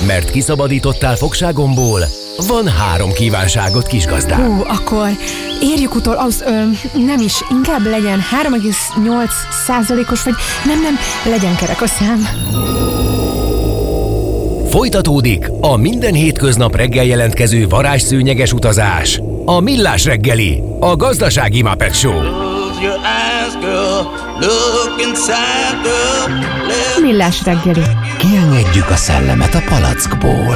Mert kiszabadítottál fogságomból? Van 3 kívánságot, kisgazdám. Akkor érjük utol, nem is, inkább legyen 3,8%-os, vagy nem, legyen kerek a szám. Folytatódik a minden hétköznap reggel jelentkező varázsszőnyeges utazás. A Millás reggeli, a gazdasági Muppet Show. Millás reggeli. Kiengedjük a szellemet a palackból.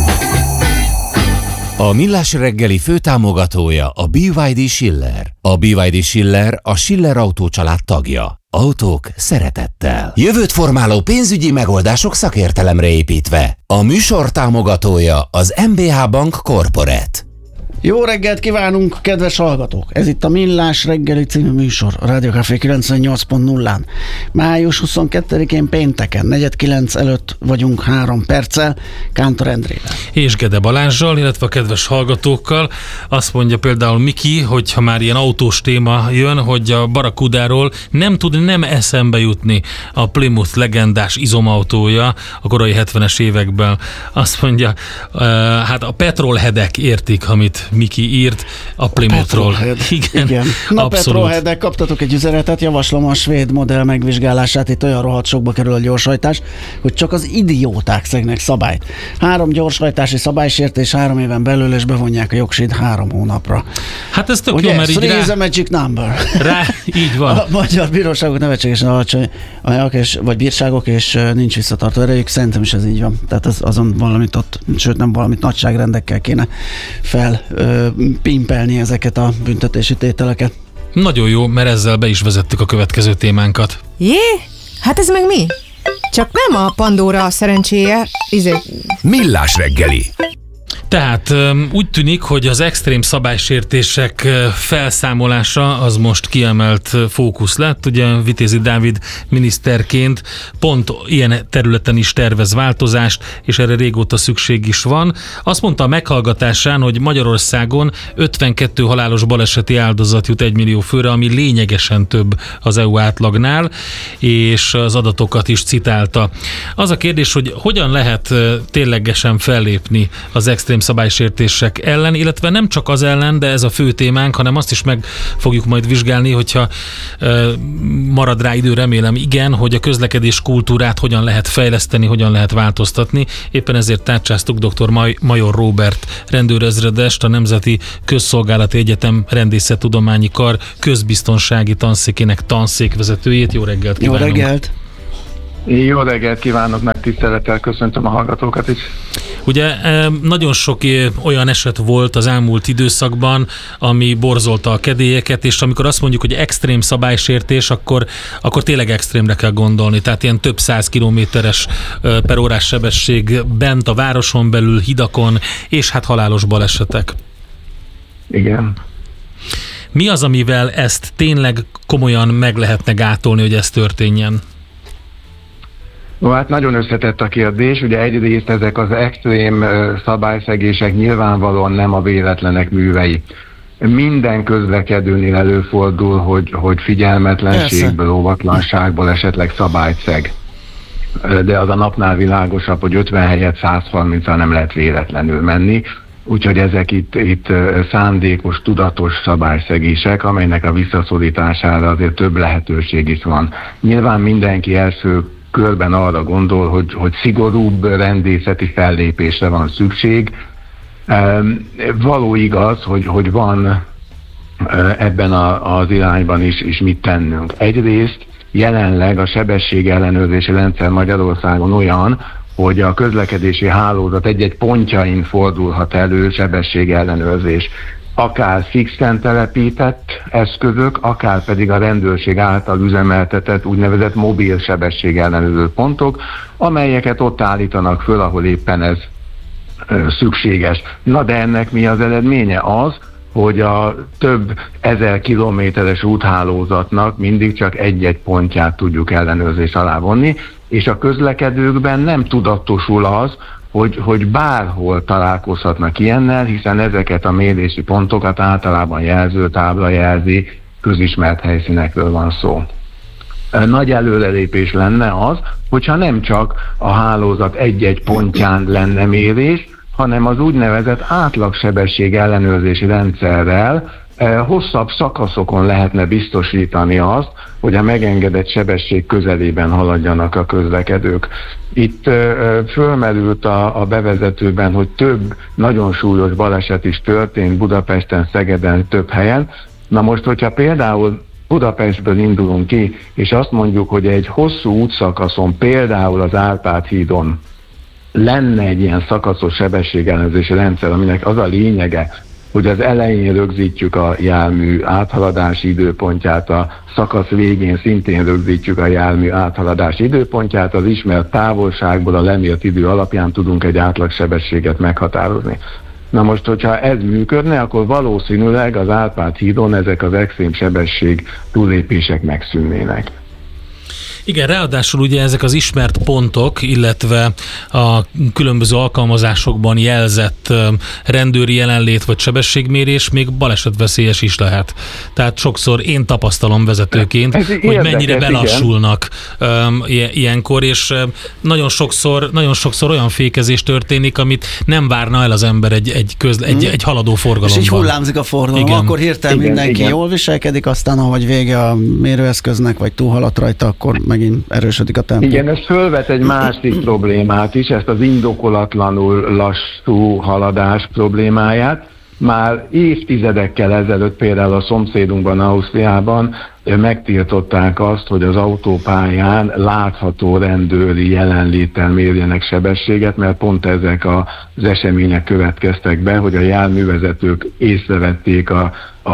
A Millás reggeli főtámogatója a BYD Schiller. A BYD Schiller a Schiller Autó család tagja. Autók szeretettel. Jövőt formáló pénzügyi megoldások szakértelemre építve. A műsor támogatója az MBH Bank Corporate. Jó reggelt kívánunk, kedves hallgatók! Ez itt a Millás reggeli című műsor, a Rádió Café 98.0-án. Május 22-én pénteken, 8:45 előtt vagyunk 3 perccel, Kántor Endrével. És Gede Balázssal, illetve a kedves hallgatókkal. Azt mondja például Miki, hogy ha már ilyen autós téma jön, hogy a Barracudáról nem tud nem eszembe jutni a Plymouth legendás izomautója a korai 70-es években. Azt mondja, hát a petrolheadek értik, amit Miki írt a Plymouthról. Igen. Na, petrolheadek, kaptatok egy üzenetet, javaslom a svéd modell megvizsgálását, itt olyan rohadt sokba kerül a gyorshajtás, hogy csak az idióták szegnek szabályt. 3 gyorshajtási szabálysértés 3 éven belül, és bevonják a jogsid 3 hónapra. Hát ez tök jó, mert így rá... is a magic number. Így van. A magyar bíróságok nevetségesen alacsony vagy bírságok, és nincs visszatartó erejük. Szerintem is ez így van. Tehát azon valamit ott, sőt nem valamit, nagyságrendekkel kéne pimpelni ezeket a büntetési tételeket. Nagyon jó, mert ezzel be is vezettük a következő témánkat. Hát ez meg mi? Csak nem a Pandora szerencséje, Millás reggeli. Tehát úgy tűnik, hogy az extrém szabálysértések felszámolása az most kiemelt fókusz lett. Ugye Vitézi Dávid miniszterként pont ilyen területen is tervez változást, és erre régóta szükség is van. Azt mondta a meghallgatásán, hogy Magyarországon 52 halálos baleseti áldozat jut 1 millió főre, ami lényegesen több az EU átlagnál, és az adatokat is citálta. Az a kérdés, hogy hogyan lehet ténylegesen fellépni az extrém szabálysértések ellen, illetve nem csak az ellen, de ez a fő témánk, hanem azt is meg fogjuk majd vizsgálni, hogyha marad rá idő, remélem igen, hogy a közlekedés kultúrát hogyan lehet fejleszteni, hogyan lehet változtatni. Éppen ezért tárcsáztuk dr. Major Róbert rendőrezredest, a Nemzeti Közszolgálati Egyetem Rendészettudományi Kar közbiztonsági tanszékének tanszékvezetőjét. Jó reggelt kívánunk! Jó reggelt! Jó reggelt kívánok, meg tisztelettel köszöntöm a hallgatókat is. Ugye nagyon sok olyan eset volt az elmúlt időszakban, ami borzolta a kedélyeket, és amikor azt mondjuk, hogy extrém szabálysértés, akkor tényleg extrémre kell gondolni. Tehát ilyen több 100 kilométeres per órás sebesség bent a városon belül, hidakon, és hát halálos balesetek. Igen. Mi az, amivel ezt tényleg komolyan meg lehetne gátolni, hogy ez történjen? No, hát nagyon összetett a kérdés. Ugye egyrészt ezek az extrém szabályszegések nyilvánvalóan nem a véletlenek művei. Minden közlekedőnél előfordul, hogy figyelmetlenségből, óvatlanságból esetleg szabályt szeg. De az a napnál világosabb, hogy 50 helyett 130-al nem lehet véletlenül menni. Úgyhogy ezek itt szándékos, tudatos szabályszegések, amelynek a visszaszorítására azért több lehetőség is van. Nyilván mindenki első körben arra gondol, hogy szigorúbb rendészeti fellépésre van szükség. Való igaz, hogy van ebben az irányban is mit tennünk. Egyrészt jelenleg a sebességellenőrzési rendszer Magyarországon olyan, hogy a közlekedési hálózat egy-egy pontjain fordulhat elő sebességellenőrzés. Akár fixen telepített eszközök, akár pedig a rendőrség által üzemeltetett úgynevezett mobil sebességellenőrző pontok, amelyeket ott állítanak föl, ahol éppen ez szükséges. Na de ennek mi az eredménye? Az, hogy a több 1000 kilométeres úthálózatnak mindig csak egy-egy pontját tudjuk ellenőrzés alá vonni, és a közlekedőkben nem tudatosul az, hogy bárhol találkozhatnak ilyennel, hiszen ezeket a mérési pontokat általában jelzőtábla jelzi, közismert helyszínekről van szó. nagy előrelépés lenne az, hogyha nem csak a hálózat egy-egy pontján lenne mérés, hanem az úgynevezett átlagsebesség ellenőrzési rendszerrel hosszabb szakaszokon lehetne biztosítani azt, hogy a megengedett sebesség közelében haladjanak a közlekedők. Itt fölmerült a bevezetőben, hogy több nagyon súlyos baleset is történt Budapesten, Szegeden, több helyen. Na most, hogyha például Budapestből indulunk ki, és azt mondjuk, hogy egy hosszú útszakaszon, például az Árpád hídon lenne egy ilyen szakaszos sebességellenőrzési rendszer, aminek az a lényege, hogy az elején rögzítjük a jármű áthaladási időpontját, a szakasz végén szintén rögzítjük a jármű áthaladási időpontját, az ismert távolságból a lemért idő alapján tudunk egy átlagsebességet meghatározni. Na most, hogyha ez működne, akkor valószínűleg az Árpád hídon ezek az extrém sebesség túllépések megszűnnének. Igen, ráadásul ugye ezek az ismert pontok, illetve a különböző alkalmazásokban jelzett rendőri jelenlét vagy sebességmérés még balesetveszélyes is lehet. Tehát sokszor én tapasztalom vezetőként, hogy mennyire belassulnak ilyenkor, és nagyon sokszor olyan fékezés történik, amit nem várna el az ember egy haladó forgalomban. És így hullámzik a forgalom, igen. Akkor hirtelen mindenki jól viselkedik, aztán ahogy vége a mérőeszköznek, vagy túlhaladt rajta, akkor megint erősödik a tempó. Igen, ez fölvet egy másik problémát is, ezt az indokolatlanul lassú haladás problémáját. Már évtizedekkel ezelőtt például a szomszédunkban, Ausztriában megtiltották azt, hogy az autópályán látható rendőri jelenléttel mérjenek sebességet, mert pont ezek az események következtek be, hogy a járművezetők észrevették a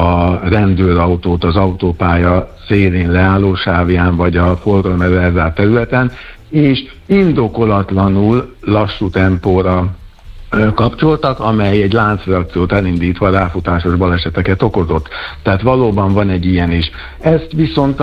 rendőrautót az autópálya szélén leálló sávján, vagy a forgalomra elzárt területen, és indokolatlanul lassú tempóra kapcsoltak, amely egy láncreakciót elindítva ráfutásos baleseteket okozott. Tehát valóban van egy ilyen is. Ezt viszont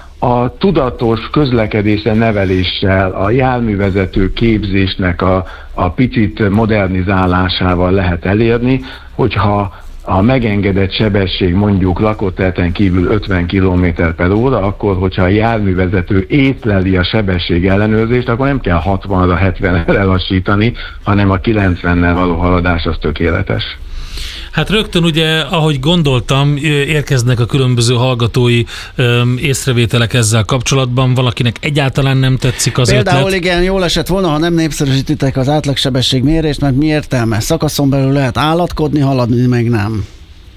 a tudatos közlekedésre neveléssel, a járművezető képzésnek a picit modernizálásával lehet elérni, hogyha a megengedett sebesség mondjuk lakóterületen kívül 50 km/h, akkor hogyha a járművezető észleli a sebesség ellenőrzést, akkor nem kell 60-ra, 70-re lassítani, hanem a 90-nel való haladás az tökéletes. Hát rögtön ugye, ahogy gondoltam, érkeznek a különböző hallgatói észrevételek ezzel kapcsolatban. Valakinek egyáltalán nem tetszik az ötlet. Például igen, jól esett volna, ha nem népszerűsítitek az átlagsebesség mérést, mert mi értelme? Szakaszon belül lehet állatkodni, haladni meg nem.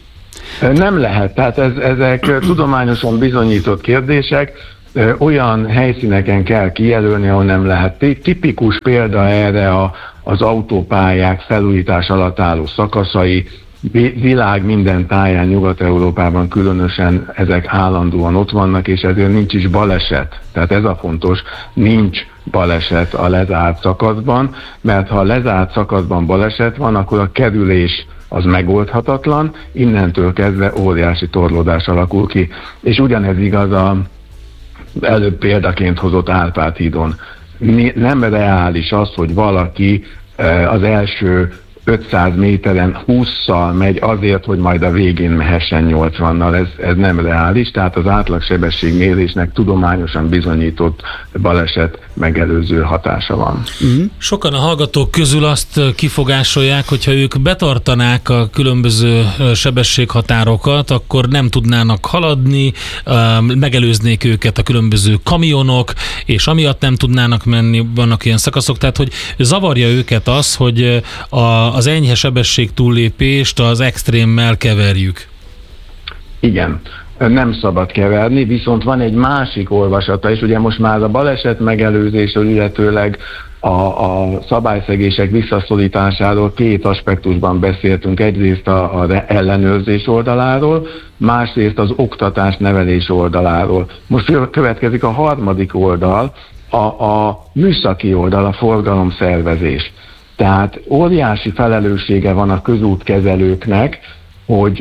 Nem lehet, tehát ezek tudományosan bizonyított kérdések, olyan helyszíneken kell kijelölni, ahol nem lehet. Tipikus példa erre az autópályák felújítás alatt álló szakaszai, világ minden táján, Nyugat-Európában különösen ezek állandóan ott vannak, és ezért nincs is baleset. Tehát ez a fontos, nincs baleset a lezárt szakaszban, mert ha a lezárt szakaszban baleset van, akkor a kerülés az megoldhatatlan, innentől kezdve óriási torlódás alakul ki. És ugyanez igaz előbb példaként hozott Árpád hídon. Nem reális az, hogy valaki az első 500 méteren 20-szal megy azért, hogy majd a végén mehessen 80-nal. Ez nem reális, tehát az átlagsebességmérésnek tudományosan bizonyított baleset megelőző hatása van. Sokan a hallgatók közül azt kifogásolják, hogyha ők betartanák a különböző sebességhatárokat, akkor nem tudnának haladni, megelőznék őket a különböző kamionok, és amiatt nem tudnának menni, vannak ilyen szakaszok, tehát hogy zavarja őket az, hogy az enyhe sebesség túllépést az extrémmel keverjük. Igen, nem szabad keverni, viszont van egy másik olvasata is, ugye most már a baleset megelőzésről, illetőleg a szabályszegések visszaszorításáról két aspektusban beszéltünk. Egyrészt az ellenőrzés oldaláról, másrészt az oktatás nevelés oldaláról. Most következik a harmadik oldal, a műszaki oldal, a forgalomszervezés. Tehát óriási felelőssége van a közútkezelőknek, hogy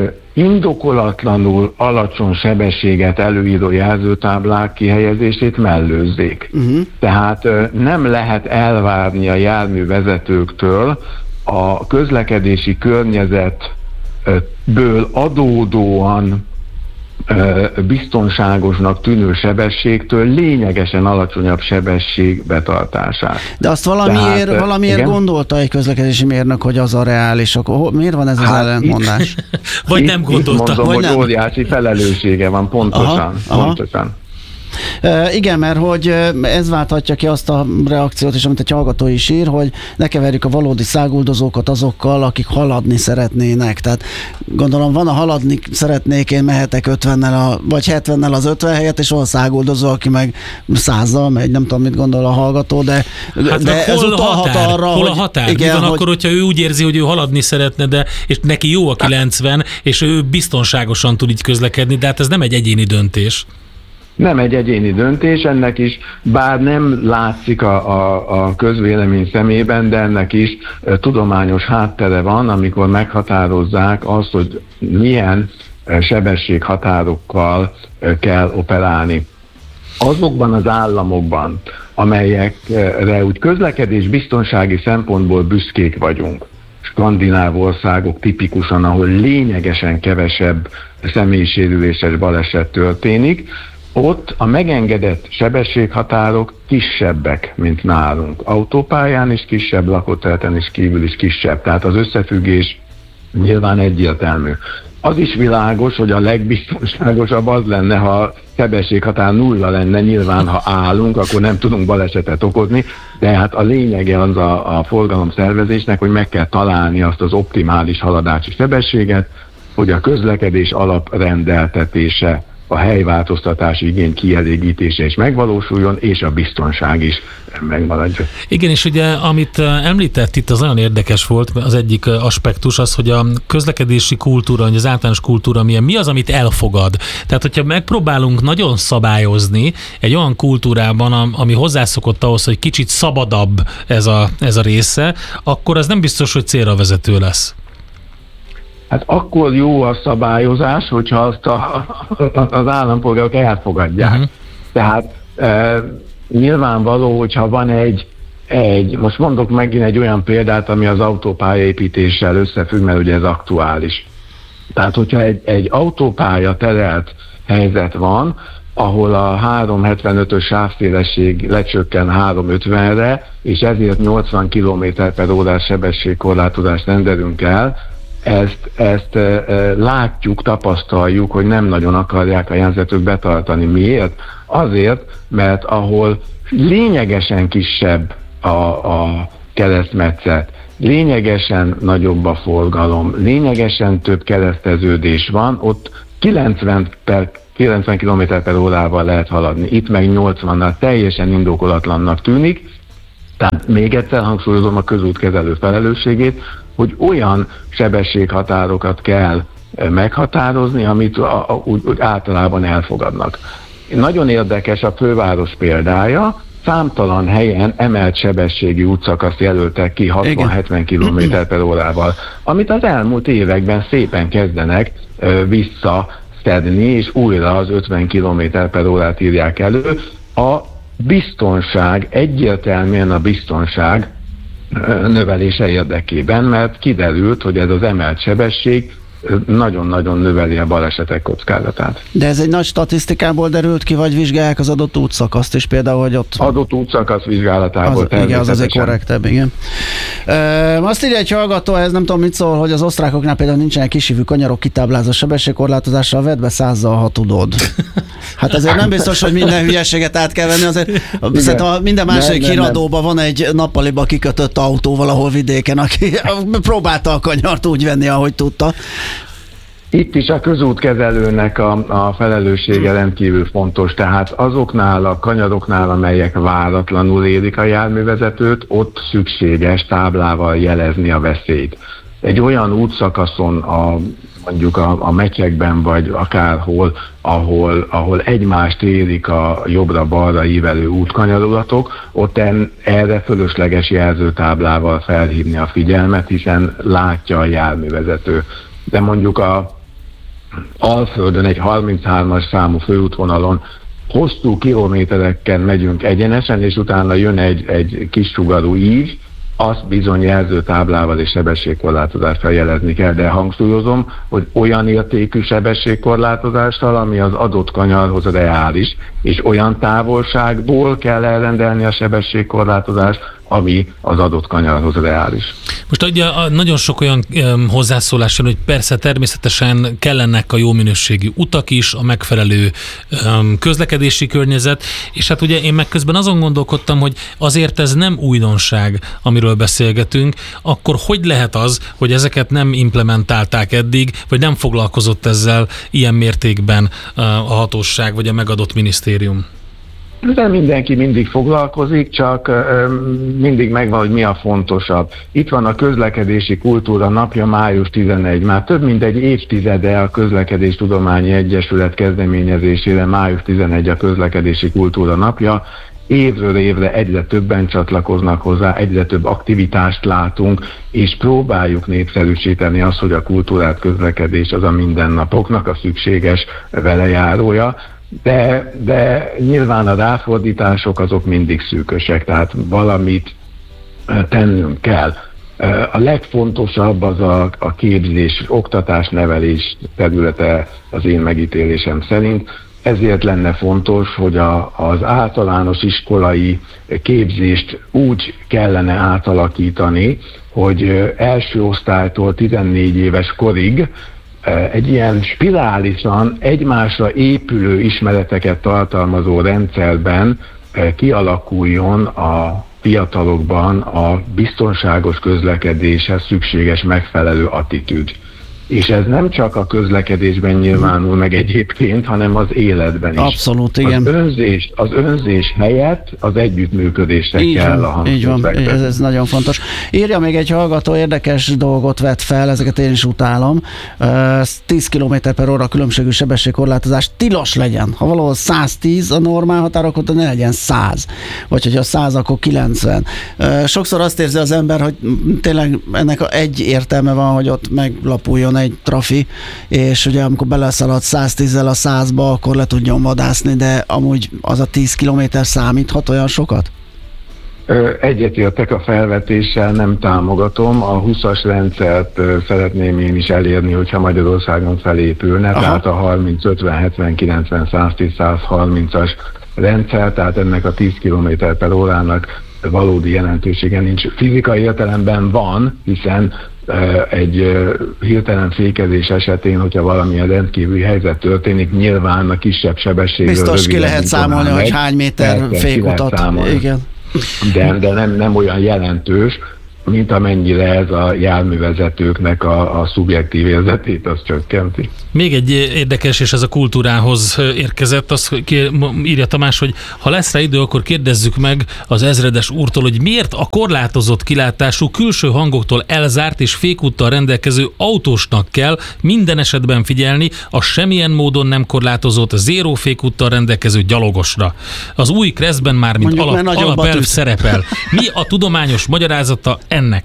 indokolatlanul alacsony sebességet előíró jelzőtáblák kihelyezését mellőzzék. Tehát nem lehet elvárni a járművezetőktől a közlekedési környezetből adódóan biztonságosnak tűnő sebességtől lényegesen alacsonyabb sebesség betartását. De azt valamiért gondolta egy közlekedési mérnök, hogy az a reális, akkor miért van ez az ellentmondás? Vagy nem gondolta. Itt mondom, hogy nem. óriási felelőssége van, pontosan. Pontosan. Igen, mert hogy ez válthatja ki azt a reakciót is, amit egy hallgató is ír, hogy ne keverjük a valódi száguldozókat azokkal, akik haladni szeretnének. Tehát gondolom van a haladni szeretnék, én mehetek 50-nel vagy 70-nel az 50 helyet, és van száguldozó, aki meg 100-zal megy, nem tudom, mit gondol a hallgató, de ez utalhat arra, hol a határ? Igen, mi van akkor, hogyha ő úgy érzi, hogy ő haladni szeretne, és neki jó a 90, és ő biztonságosan tud így közlekedni, de hát ez nem egy egyéni döntés. Nem egy egyéni döntés, ennek is, bár nem látszik a közvélemény szemében, de ennek is tudományos háttere van, amikor meghatározzák azt, hogy milyen sebességhatárokkal kell operálni. Azokban az államokban, amelyekre úgy közlekedés biztonsági szempontból büszkék vagyunk, skandináv országok tipikusan, ahol lényegesen kevesebb személysérüléses baleset történik, ott a megengedett sebességhatárok kisebbek, mint nálunk. Autópályán is kisebb, lakóterületen is kívül is kisebb. Tehát az összefüggés nyilván egyértelmű. Az is világos, hogy a legbiztonságosabb az lenne, ha a sebességhatár 0 lenne, nyilván ha állunk, akkor nem tudunk balesetet okozni, de hát a lényege az a forgalomszervezésnek, hogy meg kell találni azt az optimális haladási sebességet, hogy a közlekedés alaprendeltetése, a helyváltoztatási igény kielégítése is megvalósuljon, és a biztonság is megmaradjon. Igen, és ugye amit említett itt, az nagyon érdekes volt, az egyik aspektus az, hogy a közlekedési kultúra, az általános kultúra milyen, mi az, amit elfogad. Tehát, hogyha megpróbálunk nagyon szabályozni egy olyan kultúrában, ami hozzászokott ahhoz, hogy kicsit szabadabb ez a része, akkor az nem biztos, hogy célra vezető lesz. Hát akkor jó a szabályozás, hogyha azt az állampolgárok elfogadják. Uh-huh. Tehát nyilvánvaló, hogyha van most mondok megint egy olyan példát, ami az autópályaépítéssel összefügg, mert ugye ez aktuális. Tehát, hogyha egy autópálya terelt helyzet van, ahol a 375-ös sávszélesség lecsökken 350-re, és ezért 80 km/h sebességkorlátozást rendelünk el, ezt látjuk, tapasztaljuk, hogy nem nagyon akarják a járművezetők betartani. Miért? Azért, mert ahol lényegesen kisebb a keresztmetszet, lényegesen nagyobb a forgalom, lényegesen több kereszteződés van, ott 90 km/h lehet haladni, itt meg 80-nal teljesen indokolatlannak tűnik. Tehát még egyszer hangsúlyozom a közútkezelő felelősségét, hogy olyan sebességhatárokat kell meghatározni, amit úgy általában elfogadnak. Nagyon érdekes a főváros példája, számtalan helyen emelt sebességi útszakaszt jelöltek ki 60-70 km/h-val, amit az elmúlt években szépen kezdenek visszaszedni, és újra az 50 km/h-t írják elő. A biztonság, egyértelműen a biztonság növelése érdekében, mert kiderült, hogy ez az emelt sebesség nagyon-nagyon növeli a balesetek kockázatát. De ez egy nagy statisztikából derült ki, vagy vizsgálják az adott útszakaszt is például, hogy ott... Adott útszakasz vizsgálatából természetesen. Igen, az azért korrektebb, igen. Azt írja egy hallgató, ez nem tudom mit szól, hogy az osztrákoknál például nincsenek kisívű kanyarok kitáblázó sebességkorlátozással, vedd be 100-zal, ha tudod. Hát azért nem biztos, hogy minden hülyeséget át kell venni, azért szerintem minden második híradóban van egy nappaliba kikötött autó valahol vidéken, aki próbálta a kanyart úgy venni, ahogy tudta. Itt is a közútkezelőnek a felelőssége rendkívül fontos, tehát azoknál a kanyaroknál, amelyek váratlanul érik a járművezetőt, ott szükséges táblával jelezni a veszélyt. Egy olyan útszakaszon, mondjuk a Metyekben, vagy akárhol, ahol egymást érik a jobbra-balra ívelő útkanyarulatok, ott erre fölösleges jelzőtáblával felhívni a figyelmet, hiszen látja a járművezető. De mondjuk a Alföldön egy 33-as számú főútvonalon hosszú kilométereken megyünk egyenesen, és utána jön egy kis sugarú ív, azt bizony jelzőtáblával és sebességkorlátozással jelezni kell, de hangsúlyozom, hogy olyan értékű sebességkorlátozással, ami az adott kanyarhoz reális, és olyan távolságból kell elrendelni a sebességkorlátozást, ami az adott kanyarhoz reális. Most ugye nagyon sok olyan hozzászólás jön, hogy persze természetesen kellenek a jó minőségű utak is, a megfelelő közlekedési környezet, és hát ugye én meg közben azon gondolkodtam, hogy azért ez nem újdonság, amiről beszélgetünk, akkor hogy lehet az, hogy ezeket nem implementálták eddig, vagy nem foglalkozott ezzel ilyen mértékben a hatóság, vagy a megadott minisztérium? De mindenki mindig foglalkozik, csak mindig megvan, hogy mi a fontosabb. Itt van a közlekedési kultúra napja, május 11. Már több mint egy évtizede a Közlekedéstudományi Egyesület kezdeményezésére május 11 a közlekedési kultúra napja. Évről évre egyre többen csatlakoznak hozzá, egyre több aktivitást látunk, és próbáljuk népszerűsíteni azt, hogy a kultúrát közlekedés az a mindennapoknak a szükséges velejárója. De nyilván a ráfordítások azok mindig szűkösek, tehát valamit tennünk kell. A legfontosabb az a képzés, oktatás, nevelés területe az én megítélésem szerint. Ezért lenne fontos, hogy az általános iskolai képzést úgy kellene átalakítani, hogy első osztálytól 14 éves korig egy ilyen spirálisan egymásra épülő ismereteket tartalmazó rendszerben kialakuljon a fiatalokban a biztonságos közlekedéshez szükséges megfelelő attitűd. És ez nem csak a közlekedésben nyilvánul meg egyébként, hanem az életben is. Abszolút, igen. Az önzés helyett az együttműködésre így kell van, a hangsúlyt. így van, ez nagyon fontos. Írja még egy hallgató, érdekes dolgot vet fel, ezeket én is utálom. 10 km/h különbségű sebességkorlátozás tilos legyen. Ha valahol 110 a normál határok, ott ne legyen 100. Vagy hogyha 100, akkor 90. Sokszor azt érzi az ember, hogy tényleg ennek egy értelme van, hogy ott meglapuljon egy trafi, és ugye amikor beleszalad 110-zel a 100-ba, akkor le tudjon vadászni, de amúgy az a 10 kilométer számíthat olyan sokat? Egyetértek a felvetéssel, nem támogatom. A 20-as rendszert szeretném én is elérni, hogyha Magyarországon felépülne, aha, tehát a 30, 50, 70, 90, 110, 130-as rendszer, tehát ennek a 10 km/h-nak valódi jelentősége nincs. Fizikai értelemben van, hiszen egy hirtelen fékezés esetén, hogyha valamilyen rendkívüli helyzet történik, nyilván a kisebb sebességről biztos ki lehet számolni, hogy hány méter fékutat. Igen. De nem olyan jelentős, mint amennyire ez a járművezetőknek a szubjektív érzetét az csökkenti. Még egy érdekes, és ez a kultúrához érkezett, azt írja Tamás, hogy ha lesz rá idő, akkor kérdezzük meg az ezredes úrtól, hogy miért a korlátozott kilátású, külső hangoktól elzárt és fékúttal rendelkező autósnak kell minden esetben figyelni a semmilyen módon nem korlátozott, zéró fékúttal rendelkező gyalogosra. Az új Creszben már mint alapelv szerepel. Mi a tudományos magyarázata ennek?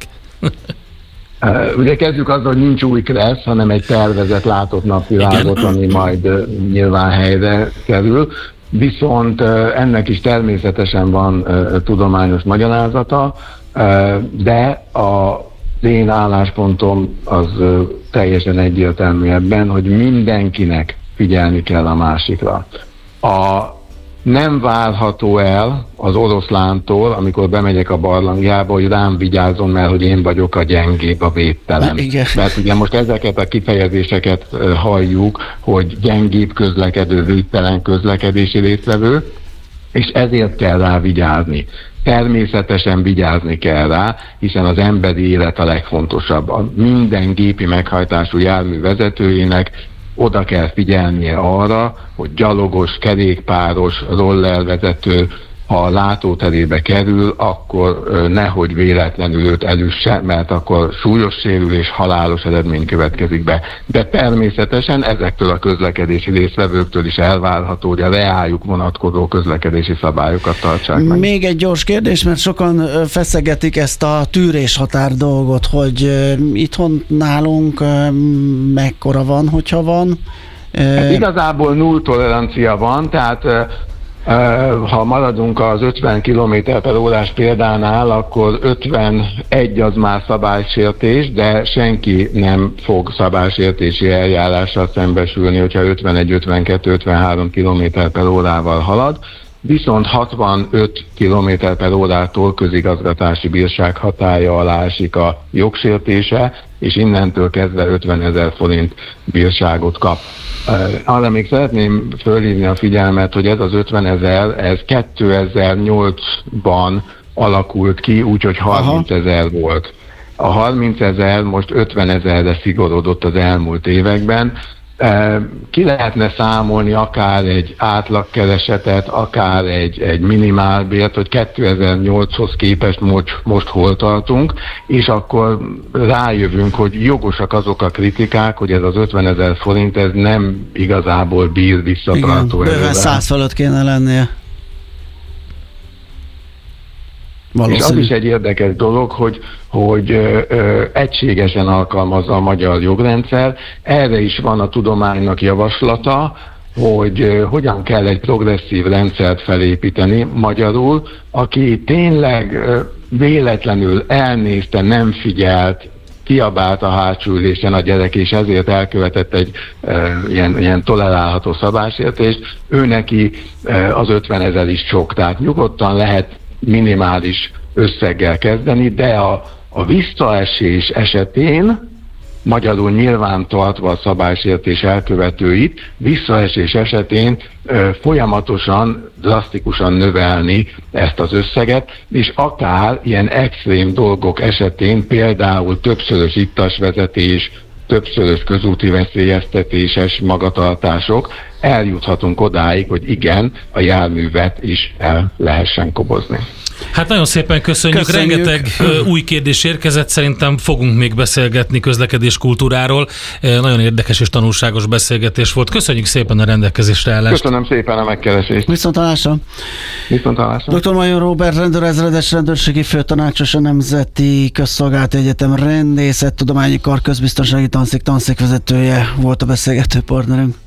Ugye kezdjük azzal, hogy nincs új Kressz, hanem egy tervezett látott napvilágot, ami majd nyilván helyre kerül. Viszont ennek is természetesen van tudományos magyarázata, de az én álláspontom az teljesen egyértelmű ebben, hogy mindenkinek figyelni kell a másikra. Nem várható el az oroszlántól, amikor bemegyek a barlangjába, hogy rám vigyázzon, mert hogy én vagyok a gyengébb, a védtelen. Mert ugye most ezeket a kifejezéseket halljuk, hogy gyengébb közlekedő, védtelen közlekedési résztvevő, és ezért kell rá vigyázni. Természetesen vigyázni kell rá, hiszen az emberi élet a legfontosabb. Minden gépi meghajtású jármű vezetőjének oda kell figyelnie arra, hogy gyalogos, kerékpáros, rollervezető, ha a látóterébe kerül, akkor nehogy véletlenül őt elüsse, mert akkor súlyos sérülés, halálos eredmény következik be. De természetesen ezektől a közlekedési résztvevőktől is elvárható, hogy a reájuk vonatkozó közlekedési szabályokat tartsák meg. Még egy gyors kérdés, mert sokan feszegetik ezt a tűréshatár dolgot, hogy itthon nálunk mekkora van, hogyha van? Hát igazából null tolerancia van, tehát Ha maradunk az 50 km/h példánál, akkor 51 az már szabálysértés, de senki nem fog szabálysértési eljárással szembesülni, hogyha 51, 52, 53 km/h halad. Viszont 65 km/h-tól közigazgatási bírság hatálya alá esik a jogsértése, és innentől kezdve 50 000 forint bírságot kap. Arra még szeretném fölhívni a figyelmet, hogy ez az 50 000, ez 2008-ban alakult ki, úgyhogy 30 000 volt. A 30 000 most 50 000-re szigorodott az elmúlt években. Ki lehetne számolni akár egy átlagkeresetet, akár egy minimálbért, hogy 2008-hoz képest most hol tartunk, és akkor rájövünk, hogy jogosak azok a kritikák, hogy ez az 50 000 forint, ez nem igazából bír visszatartó erővel. Bőven 100 fölött kéne lennie. És az is egy érdekes dolog, hogy egységesen alkalmazza a magyar jogrendszer. Erre is van a tudománynak javaslata, hogy hogyan kell egy progresszív rendszert felépíteni magyarul, aki tényleg véletlenül elnézte, nem figyelt, kiabált a hátsó ülésen a gyerek, és ezért elkövetett egy ilyen tolerálható szabálysértést, ő neki az 50 000 is sok, tehát nyugodtan lehet minimális összeggel kezdeni, de a visszaesés esetén, magyarul nyilván tartva a szabálysértés elkövetőit, visszaesés esetén folyamatosan, drasztikusan növelni ezt az összeget, és akár ilyen extrém dolgok esetén, például többszörös ittasvezetés, többszörös közúti veszélyeztetéses magatartások, eljuthatunk odáig, hogy igen, a járművet is el lehessen kobozni. Hát nagyon szépen köszönjük. Rengeteg új kérdés érkezett, szerintem fogunk még beszélgetni közlekedéskultúráról. Nagyon érdekes és tanulságos beszélgetés volt. Köszönjük szépen a rendelkezésre állást. Köszönöm szépen a megkeresést. Viszontlátásra. Dr. Major Róbert rendőrezredes, rendőrségi főtanácsos, a Nemzeti Közszolgálati Egyetem Rendészettudományi Kar közbiztonsági tanszék tanszékvezetője volt a beszélgető partnerünk.